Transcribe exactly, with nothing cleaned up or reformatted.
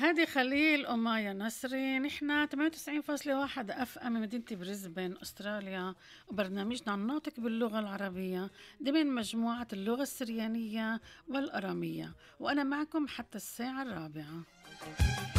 هادي خليل ومايا نصري، نحن ثمانية وتسعين فاصلة واحد اف ام مدينة بريسبن استراليا، وبرنامجنا عن ناطق باللغة العربية ضمن مجموعة اللغة السريانية والأرامية، وأنا معكم حتى الساعة الرابعة.